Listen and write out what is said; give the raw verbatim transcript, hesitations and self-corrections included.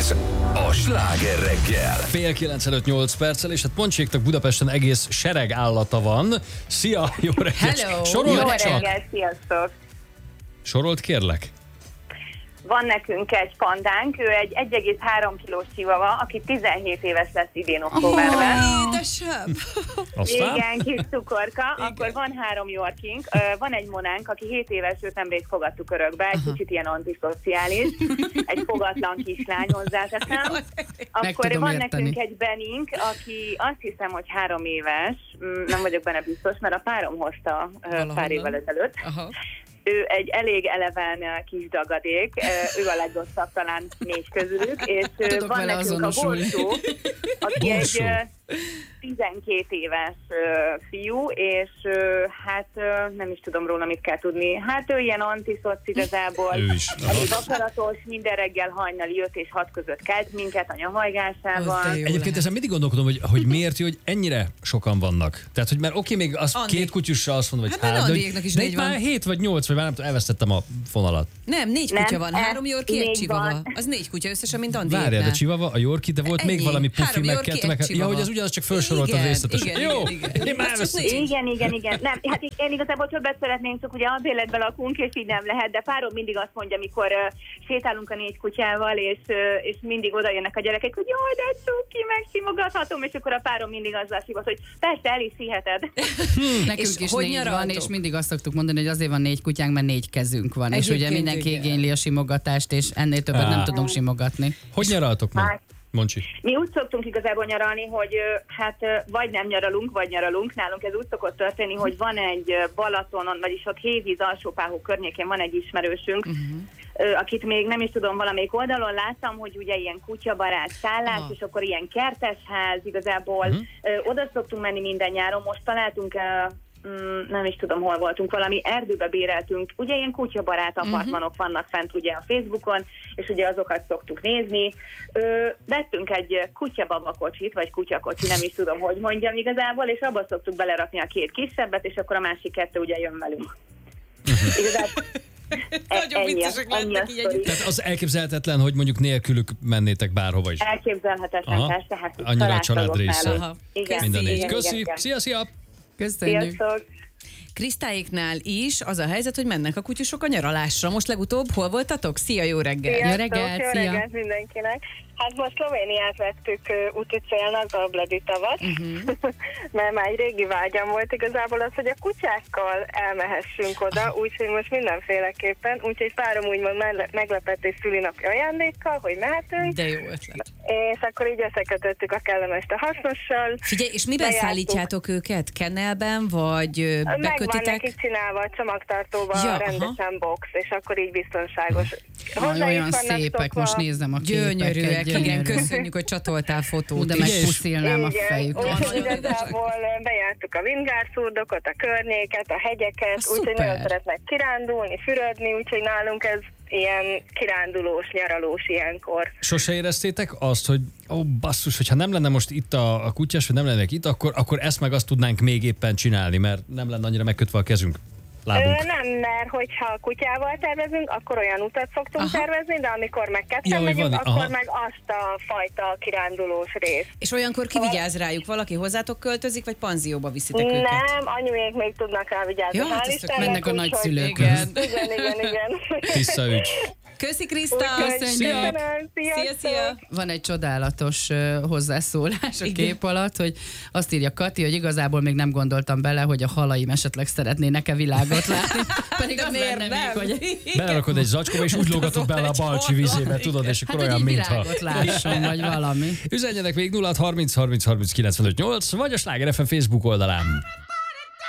Ez a Sláger reggel. Fél kilenc előtt nyolc perccel, és hát Pontséknak Budapesten egész sereg állata van. Szia, jó reggelt! Hello. Sorold Jó csak! reggel, sziasztok! Sorold kérlek. Van nekünk egy pandánk, ő egy egy egész három kilós chihuahua, aki tizenhét éves lesz idén októberben. Oh, édesem! Aztán? Igen, kis cukorka. Akkor van három yorkink, van egy monánk, aki hét éves, őt nemrég fogadtuk örökbe, egy kicsit ilyen antiszociális, egy fogatlan kislány, hozzáteszem. Akkor tudom van érteni. nekünk egy Benink, aki azt hiszem, hogy három éves, nem vagyok benne biztos, mert a párom hozta Valahonnan. pár évvel ezelőtt. Aha. Ő egy elég eleven kis dagadék, ő a legrosszabb talán négy közülük, és Tudok van vele nekünk azonosulni. a Borsó, aki Borsó. egy tizenkét éves fiú, és hát nem is tudom róla, mit kell tudni. Hát ő ilyen antiszoc igazából, Ő is. Aha. elég akaratos, minden reggel hajnali öt és hat között kelt minket a nyomhajgásával. Az de jó. Egyébként ezen mindig gondolkodom, hogy, hogy miért, hogy ennyire sokan vannak. Tehát, hogy mert oké, még az Andi. két kutyussal azt mondom, hogy Hát, mert három, de, Andiéknak is de négy itt van. már hét vagy nyolc, vagy már nem tudom, elvesztettem a fonalat. Nem, négy Nem, kutya van, ez három yorkie, egy négy chihuahua. van. Az négy kutya összesen, mint Andi. Várjál, de Chihuahua, a Yorkie, de volt Ennyi. még valami Puffy, Három meg Yorkie, kettő, meg... egy Ja, Chihuahua. hogy az ugyanaz, csak felsoroltad Igen, részletesen. igen, Jó, igen, igen. én már Az csak elvesztettem. négy. Igen, igen, igen. Nem, hát én igazából többet szeretnénk, csak ugye albérletben lakunk, és így nem lehet, de párom mindig azt mondja, amikor uh, sétálunk a négy kutyával, és, uh, és mindig oda jönnek a gyerekek, hogy jaj, de cuki, megsimogathatom, és akkor a párom mindig azzal sivat, hogy persze, el is hiheted. Nekünk És is hogy négy van, nyaraltok? és mindig azt szoktuk mondani, hogy azért van négy kutyánk, mert négy kezünk van. És ugye Egyébként mindenki igen. igényli a simogatást, és ennél többet Á. nem tudunk simogatni. Hogy nyaraltok meg? Hát, Moncsi. Mi úgy szoktunk igazából nyaralni, hogy ö, hát ö, vagy nem nyaralunk, vagy nyaralunk. Nálunk ez úgy szokott történni, hogy van egy ö, Balatonon, vagyis ott Hévíz Alsópáhó környékén van egy ismerősünk, uh-huh. akit még nem is tudom, valamelyik oldalon láttam, hogy ugye ilyen kutyabarát szállás, Aha. és akkor ilyen kertesház igazából. Uh-huh. Ö, oda szoktunk menni minden nyáron. Most találtunk ö, Mm, nem is tudom, hol voltunk, valami erdőbe béreltünk. Ugye ilyen kutyabarát apartmanok uh-huh. vannak fent ugye a Facebookon, és ugye azokat szoktuk nézni. Ö, vettünk egy kutyababakocsit, vagy kutyakocsi, nem is tudom, hogy mondjam igazából, és abba szoktuk belerakni a két kisebbet, és akkor a másik kettő ugye jön velünk. Uh-huh. Igazából Nagyon ennyi, viccesek ennyi lettek a így sztori. együtt. Tehát az elképzelhetetlen, hogy mondjuk nélkülük mennétek bárhova is. Elképzelhetetlen, Aha. persze, hát itt Annyira a család családtagok része. nálunk. Aha. Igen, Minden négy. igen, Köszi, igen, igen. szia, szia! Köszönjük. Sziasztok! Krisztályéknál is az a helyzet, hogy mennek a kutyusok a nyaralásra. Most legutóbb hol voltatok? Szia, jó reggel! Jó Sziasztok, reggelt, jó szia. reggelt mindenkinek. Hát most Szlovéniát vettük uh, úti célnak, a Bledi tavat, uh-huh. mert már egy régi vágyam volt igazából az, hogy a kutyákkal elmehessünk oda, úgyhogy most mindenféleképpen, úgyhogy párom úgymond melle- meglepetés szülinapi ajándékkal, hogy mehetünk, De jó ötlet. és akkor így összekötöttük a kellemest a hasznossal. Figyelj, és miben Bejártuk. szállítjátok őket? Kennelben, vagy ö, Megvan bekötitek? nekik csinálva a csomagtartóba Ja, ja, rendesen box, és akkor így biztonságos. Aj, Hozzá is olyan vannak szépek, szokva. most nézem a képeket. Gyönyörűek, igen, gyönyörű. köszönjük, hogy csatoltál fotót. De is. meg Igen, és- puszilnám a Igen, fejüket. úgyhogy igazából bejártuk a vingárszurdokot, a környéket, a hegyeket, Ah, úgyhogy szuper. nagyon szeretnek kirándulni, fürödni, úgyhogy nálunk ez ilyen kirándulós, nyaralós ilyenkor. Sose éreztétek azt, hogy ó, basszus, hogyha nem lenne most itt a, a kutyás, vagy nem lennék itt, akkor, akkor ezt meg azt tudnánk még éppen csinálni, mert nem lenne annyira megkötve a kezünk, lábunk. Ö, nem, mert hogyha kutyával tervezünk, akkor olyan utat szoktunk Aha. tervezni, de amikor meg ketten Ja, hogy megyünk, van- akkor aha. meg azt a fajta kirándulós részt. És olyankor ki vigyáz rájuk? Valaki hozzátok költözik, vagy panzióba viszitek őket? Nem, anyuék még tudnak rá vigyázni, Ja, hát hál' ez tök Istennek, mennek a úgyhogy- nagyszülők. Igen. Igen, igen, igen. Tiszta ügy. Köszi, Kriszta! Úgyhogy Köszönjük! köszönöm, Szia, sziasztok! szia! Van egy csodálatos uh, hozzászólás a Igen. kép alatt, hogy azt írja Kati, hogy igazából még nem gondoltam bele, hogy a halaim esetleg szeretnének-e világot látni. Pedig De az miért lenne nem? még, hogy Belerakod egy zacskóba, és úgy lógatod bele a balcsi vízébe, tudod, és akkor hát, hogy olyan, egy mintha... világot lásson, vagy valami. Üzenjenek még nulla harminc harminc harminc kilencvenöt nyolc, vagy a Sláger ef em Facebook oldalán.